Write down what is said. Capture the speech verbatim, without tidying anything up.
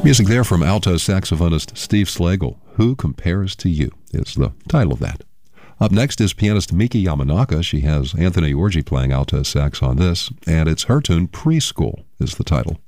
Music there from alto saxophonist Steve Slagle. Who Compares to You is the title of that. Up next is pianist Miki Yamanaka. She has Anthony Orji playing alto sax on this, and it's her tune, Preschool is the title.